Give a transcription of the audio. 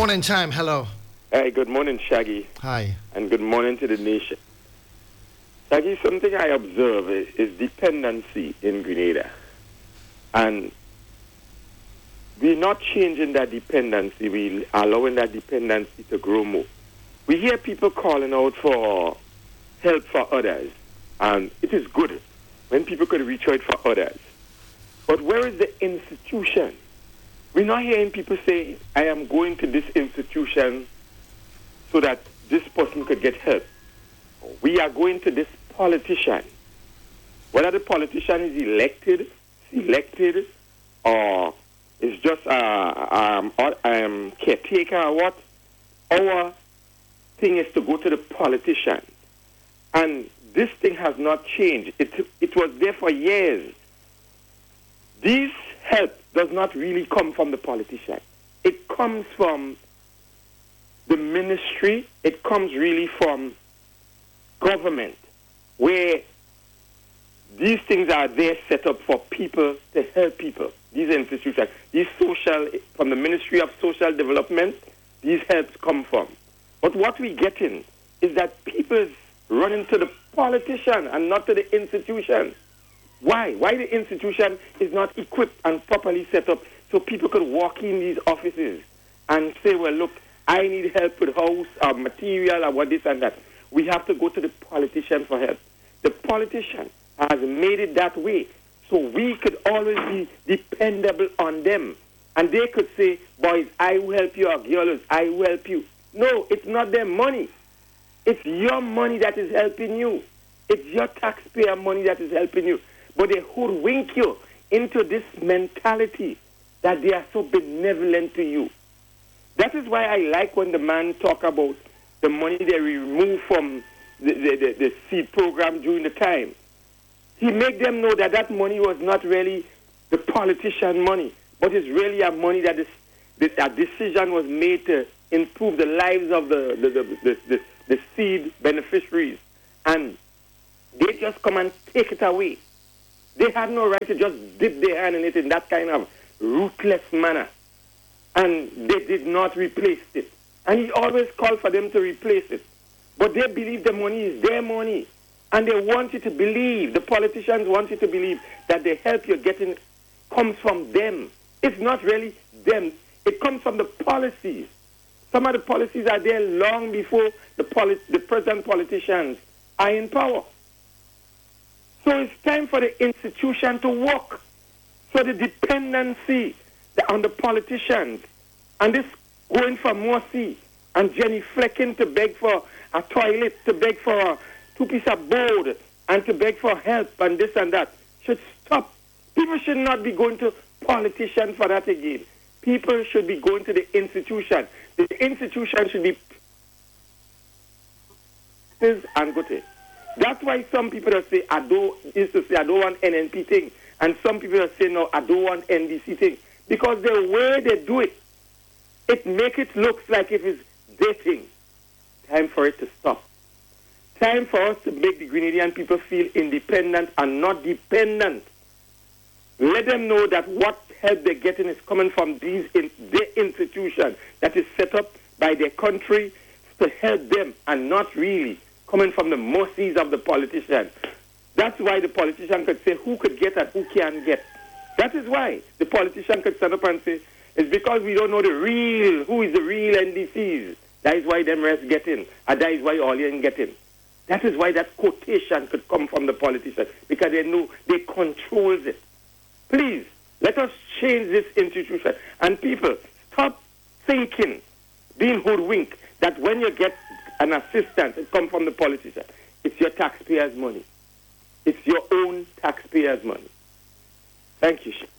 morning time. Hello. Hey, good morning, Shaggy, Hi. and good morning to the nation. Shaggy, something I observe is dependency in Grenada. And we're not changing that dependency. We're allowing that dependency to grow more. We hear people calling out for help for others, and it is good when people could reach out for others. But where is the institution? We're not hearing people say, I am going to this institution so that this person could get help. We are going to this politician. Whether the politician is elected, selected, or is just caretaker or what, our thing is to go to the politician. And this thing has not changed. It was there for years. This help does not really come from the politician. It comes from the ministry. It comes really from government, where these things are there set up for people to help people. These institutions, from the Ministry of Social Development, these helps come from. But what we're getting is that people's running to the politician and not to the institution. Why? Why the institution is not equipped and properly set up so people could walk in these offices and say, well, look, I need help with house or material or what this and that. We have to go to the politician for help. The politician has made it that way so we could always be dependable on them. And they could say, boys, I will help you, or girls, I will help you. No, it's not their money. It's your money that is helping you. It's your taxpayer money that is helping you. But they hoodwink you into this mentality that they are so benevolent to you. That is why I like when the man talk about the money they remove from the seed program during the time. He make them know that that money was not really the politician money, but it's really a money that a decision was made to improve the lives of the seed beneficiaries. And they just come and take it away. They had no right to just dip their hand in it in that kind of ruthless manner. And they did not replace it. And he always called for them to replace it. But they believe the money is their money. And they want you to believe, the politicians want you to believe that the help you're getting comes from them. It's not really them. It comes from the policies. Some of the policies are there long before the present politicians are in power. So it's time for the institution to work. So the dependency on the politicians and this going for Morsi and Jenny Flecking to beg for a toilet, to beg for a 2-piece of board, and to beg for help and this and that should stop. People should not be going to politicians for that again. People should be going to the institution. The institution should be and go to. That's why some people are say I don't want NNP thing, and some people are saying no, I don't want NDC thing, because the way they do it, it make it look like it is their thing. Time for it to stop. Time for us to make the Grenadian people feel independent and not dependent. Let them know that what help they're getting is coming from their institution that is set up by their country to help them, and not really coming from the mercies of the politician. That's why the politician could say who could get and who can't get. That is why the politician could stand up and say, it's because we don't know who is the real NDCs. That is why them rest get in, and that is why all you get in. That is why that quotation could come from the politician, because they know they controls it. Please, let us change this institution. And people, stop thinking, being hoodwinked, that when you get an assistance, it comes from the politician. It's your taxpayers' money. It's your own taxpayers' money. Thank you.